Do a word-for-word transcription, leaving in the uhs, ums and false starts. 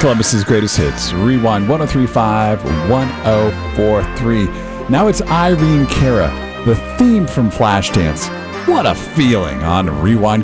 Columbus's greatest hits. Rewind one oh three point five, one oh four point three. Now it's Irene Cara, the theme from Flashdance. What a feeling on Rewind